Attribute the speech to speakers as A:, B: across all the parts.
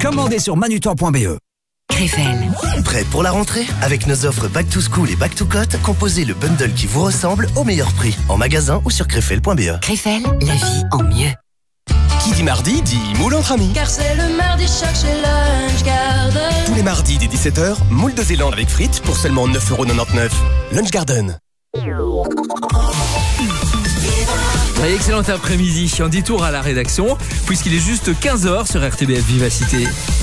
A: Commandez sur manutan.be.
B: Krefel.
C: Prêt pour la rentrée? Avec nos offres Back to School et Back to Cote, composez le bundle qui vous ressemble au meilleur prix. En magasin ou sur krefel.be.
B: Krefel, la vie en mieux.
D: Qui dit mardi dit moule entre amis.
E: Car c'est le mardi choc chez Lunch Garden.
D: Tous les mardis dès 17h, moule de Zélande avec frites pour seulement 9,99€. Lunch Garden.
F: Excellent après-midi, un détour à la rédaction, puisqu'il est juste 15h sur RTBF Vivacité.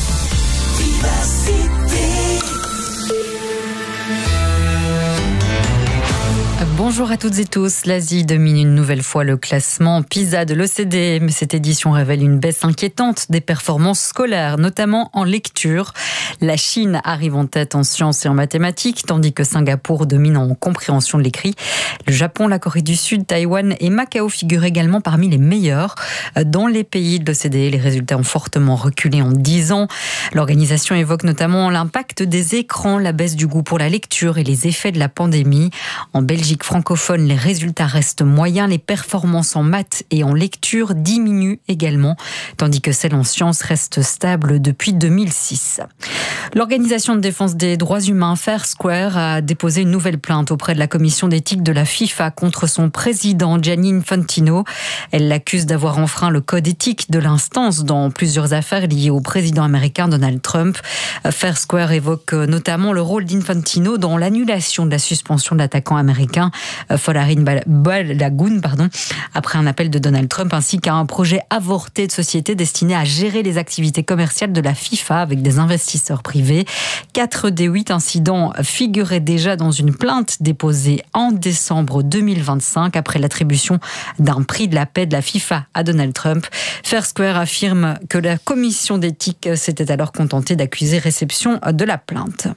G: Bonjour à toutes et tous. L'Asie domine une nouvelle fois le classement PISA de l'OCDE, mais cette édition révèle une baisse inquiétante des performances scolaires, notamment en lecture. La Chine arrive en tête en sciences et en mathématiques, tandis que Singapour domine en compréhension de l'écrit. Le Japon, la Corée du Sud, Taïwan et Macao figurent également parmi les meilleurs. Dans les pays de l'OCDE, les résultats ont fortement reculé en 10 ans. L'organisation évoque notamment l'impact des écrans, la baisse du goût pour la lecture et les effets de la pandémie. En Belgique francophone, les résultats restent moyens. Les performances en maths et en lecture diminuent également, tandis que celles en sciences restent stables depuis 2006. L'organisation de défense des droits humains Fair Square a déposé une nouvelle plainte auprès de la commission d'éthique de la FIFA contre son président Gianni Infantino. Elle l'accuse d'avoir enfreint le code éthique de l'instance dans plusieurs affaires liées au président américain Donald Trump. Fair Square évoque notamment le rôle d'Infantino dans l'annulation de la suspension de l'attaquant américain Folarin Balagoon, après un appel de Donald Trump, ainsi qu'à un projet avorté de société destiné à gérer les activités commerciales de la FIFA avec des investisseurs privés. 4 des 8 incidents figuraient déjà dans une plainte déposée en décembre 2025 après l'attribution d'un prix de la paix de la FIFA à Donald Trump. Fair Square affirme que la commission d'éthique s'était alors contentée d'accuser réception de la plainte.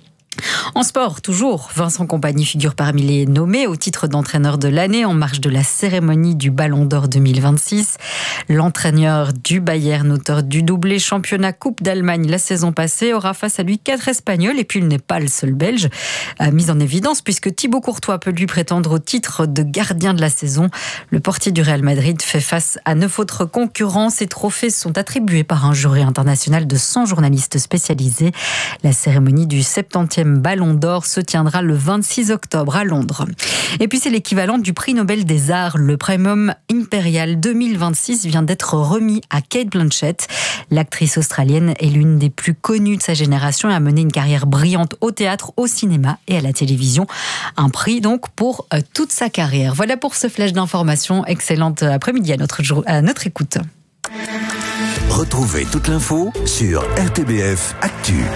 G: En sport, toujours, Vincent Kompany figure parmi les nommés au titre d'entraîneur de l'année en marge de la cérémonie du Ballon d'Or 2026. L'entraîneur du Bayern, auteur du doublé championnat Coupe d'Allemagne la saison passée, aura face à lui 4 Espagnols, et puis il n'est pas le seul Belge mis en évidence puisque Thibaut Courtois peut lui prétendre au titre de gardien de la saison. Le portier du Real Madrid fait face à 9 autres concurrents. Ces trophées sont attribués par un jury international de 100 journalistes spécialisés. La cérémonie du 70e Ballon d'Or se tiendra le 26 octobre à Londres. Et puis c'est l'équivalent du prix Nobel des Arts. Le Premium Imperial 2026 vient d'être remis à Cate Blanchett. L'actrice australienne est l'une des plus connues de sa génération et a mené une carrière brillante au théâtre, au cinéma et à la télévision. Un prix donc pour toute sa carrière. Voilà pour ce flash d'information. Excellente après-midi à notre écoute.
A: Retrouvez toute l'info sur RTBF Actu.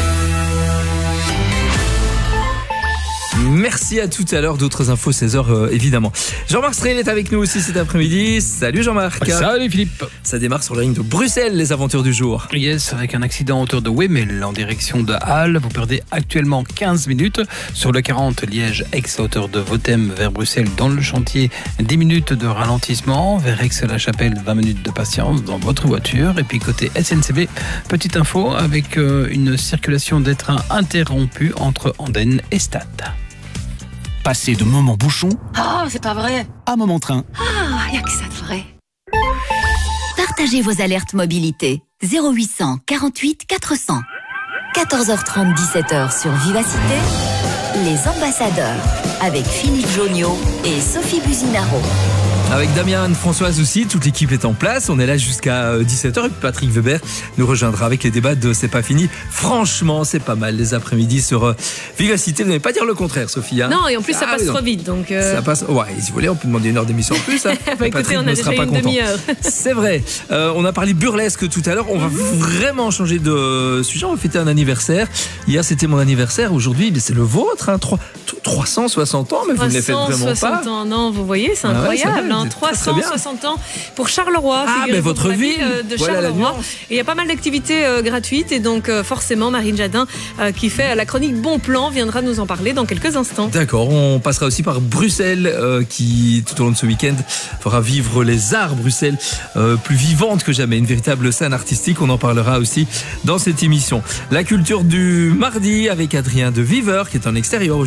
F: Merci à tout à l'heure, d'autres infos 16h évidemment. Jean-Marc Strel est avec nous aussi cet après-midi. Salut Jean-Marc.
H: Salut Philippe.
F: Ça démarre sur la ligne de Bruxelles, les aventures du jour.
H: Yes, avec un accident à hauteur de Wemmel en direction de Halle. Vous perdez actuellement 15 minutes. Sur le 40 Liège-Aix à hauteur de Vothem vers Bruxelles dans le chantier. 10 minutes de ralentissement. Vers Aix-la-Chapelle, 20 minutes de patience dans votre voiture. Et puis côté SNCB, petite info avec une circulation des trains interrompue entre Andenne et Stade.
A: Passez de moment bouchon
E: Oh, c'est pas vrai.
A: à moment train.
E: Ah, y a que ça de vrai.
B: Partagez vos alertes mobilité. 0800 48 400. 14h30, 17h sur Vivacité. Les ambassadeurs avec Philippe Joniot et Sophie Buzinaro.
F: Avec Damien, Anne-Françoise aussi, toute l'équipe est en place. On est là jusqu'à 17h et Patrick Weber nous rejoindra avec les débats de C'est pas fini. Franchement, c'est pas mal les après-midi sur Vivacité. Vous n'allez pas dire le contraire, Sophie. Hein,
I: non, et en plus ça passe trop vite. Donc
F: Ça passe. Ouais, si vous voulez, on peut demander une heure d'émission en plus. Hein.
I: Écoutez, on a déjà une demi-heure.
F: C'est vrai. On a parlé burlesque tout à l'heure. On va vraiment changer de sujet. On va fêter un anniversaire. Hier, c'était mon anniversaire. Aujourd'hui, c'est le vôtre. Hein. 360 ans, mais vous ne les faites vraiment pas.
I: 360 ans, non, vous voyez, c'est incroyable. 360 ans pour Charleroi.
F: Mais votre ville
I: de Charleroi. Et il y a pas mal d'activités gratuites. Et donc, forcément, Marine Jadin, qui fait la chronique Bon Plan, viendra nous en parler dans quelques instants.
F: D'accord. On passera aussi par Bruxelles, qui, tout au long de ce week-end, fera vivre les arts. Bruxelles, plus vivante que jamais. Une véritable scène artistique. On en parlera aussi dans cette émission. La culture du mardi avec Adrien de Viveur, qui est en extérieur aujourd'hui.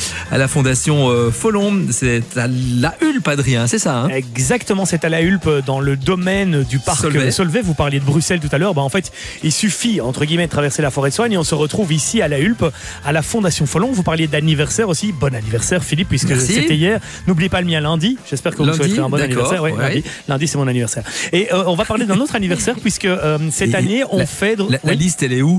F: à la Fondation Follon. C'est à la Hulpe, Adrien, c'est ça, hein?
J: Exactement, c'est à la Hulpe, dans le domaine du parc Solvay. Vous parliez de Bruxelles tout à l'heure. En fait, il suffit, entre guillemets, de traverser la forêt de Soigne et on se retrouve ici à la Hulpe, à la Fondation Follon. Vous parliez d'anniversaire aussi. Bon anniversaire, Philippe, puisque c'était hier. N'oubliez pas le mien lundi. J'espère que vous souhaiterez un bon anniversaire. Ouais. Lundi, c'est mon anniversaire. Et on va parler d'un autre anniversaire, puisque cette année, on fait...
F: La liste, elle est où?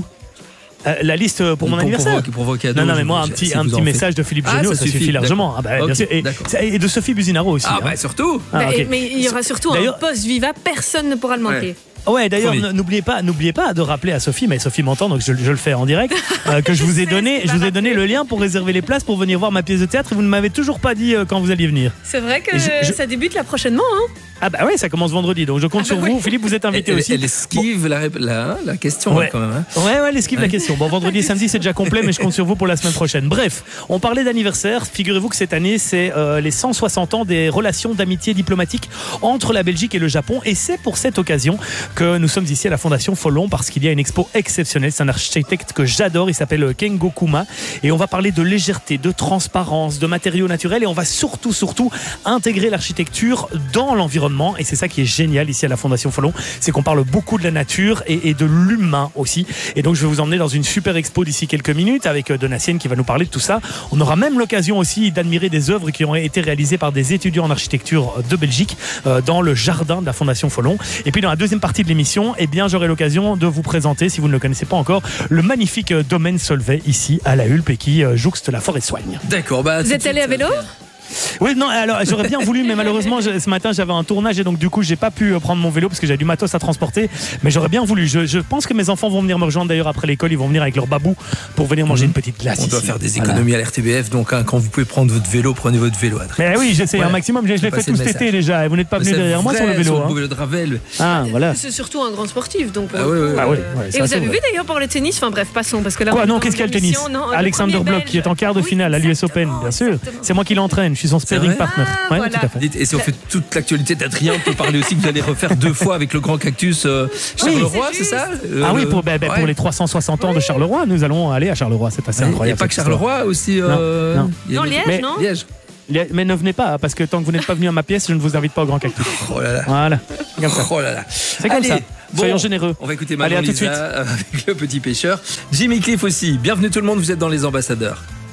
J: La liste pour mon anniversaire.
F: Pour vos cadeaux.
J: Non, mais moi, un petit message de Philippe Géniaud, ça suffit largement. Bien sûr. Et de Sophie Buzinaro aussi.
F: Surtout.
J: Okay.
I: Mais il y aura surtout un post Viva, personne ne pourra le manquer.
J: Ouais, d'ailleurs, n'oubliez pas de rappeler à Sophie, mais Sophie m'entend, donc je le fais en direct, que je vous ai donné le lien pour réserver les places pour venir voir ma pièce de théâtre et vous ne m'avez toujours pas dit quand vous alliez venir.
I: C'est vrai que ça débute là prochainement, hein.
J: Ah bah ouais, ça commence vendredi, donc je compte sur vous. Philippe, vous êtes invité aussi.
F: Elle esquive la question quand même. Hein.
J: Ouais, elle esquive la question. Bon, vendredi et samedi, c'est déjà complet, mais je compte sur vous pour la semaine prochaine. Bref, on parlait d'anniversaire. Figurez-vous que cette année, c'est les 160 ans des relations d'amitié diplomatique entre la Belgique et le Japon. Et c'est pour cette occasion que nous sommes ici à la Fondation Follon, parce qu'il y a une expo exceptionnelle. C'est un architecte que j'adore, il s'appelle Kengo Kuma. Et on va parler de légèreté, de transparence, de matériaux naturels. Et on va surtout intégrer l'architecture dans l'environnement. Et c'est ça qui est génial ici à la Fondation Follon, c'est qu'on parle beaucoup de la nature et de l'humain aussi. Et donc je vais vous emmener dans une super expo d'ici quelques minutes avec Donatienne qui va nous parler de tout ça. On aura même l'occasion aussi d'admirer des œuvres qui ont été réalisées par des étudiants en architecture de Belgique dans le jardin de la Fondation Follon. Et puis dans la deuxième partie de l'émission, j'aurai l'occasion de vous présenter, si vous ne le connaissez pas encore, le magnifique domaine Solvay ici à la Hulpe et qui jouxte la forêt de Soigne.
F: D'accord.
I: Vous êtes allé à vélo ?
J: Oui, non, alors j'aurais bien voulu, mais malheureusement ce matin j'avais un tournage et donc du coup j'ai pas pu prendre mon vélo parce que j'avais du matos à transporter, mais j'aurais bien voulu. Je pense que mes enfants vont venir me rejoindre d'ailleurs après l'école, ils vont venir avec leur babou pour venir manger une petite glace.
F: On doit faire des économies à l'RTBF, donc quand vous pouvez prendre votre vélo, prenez votre vélo, Adrien.
J: Mais oui, j'essaie un maximum, je l'ai fait tout cet été déjà et vous n'êtes pas venu derrière moi sur le vélo.
F: Sur le vélo de Ravel.
J: Voilà.
I: C'est surtout un grand sportif, donc.
J: Et
I: vous avez vu d'ailleurs pour le tennis, enfin bref, passons parce que là.
J: Quoi, non, qu'est-ce qu'il y a le tennis? Alexander Bloch qui est en quart de finale à l'US Open, bien sûr. C'est moi qui l'entraîne, je suis son sparring partner. Ouais,
I: voilà.
J: tout à fait.
F: Et si on fait toute l'actualité d'Adrien, on peut parler aussi que vous allez refaire 2 fois avec le grand cactus Charleroi, c'est ça?
J: Pour les 360 ans de Charleroi, nous allons aller à Charleroi, c'est assez incroyable.
F: Il n'y a pas que Charleroi aussi.
J: Non,
I: Liège, non?
F: Liège.
J: Mais ne venez pas, parce que tant que vous n'êtes pas venu à ma pièce, je ne vous invite pas au grand cactus.
F: Oh là là.
J: Voilà. Comme ça.
F: Oh là là.
J: C'est comme ça. Soyons généreux.
F: On va écouter Manon Lisa avec Le Petit Pêcheur. Jimmy Cliff aussi. Bienvenue tout le monde, vous êtes dans Les Ambassadeurs.